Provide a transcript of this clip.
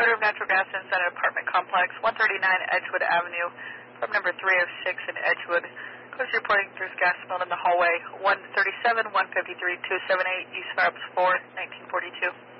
odor of natural gas inside an apartment complex, 139 Edgewood Avenue, from number 306 in Edgewood. Close reporting there's gas smelled in the hallway, 137, 153, 278, East Farbs 4, 1942.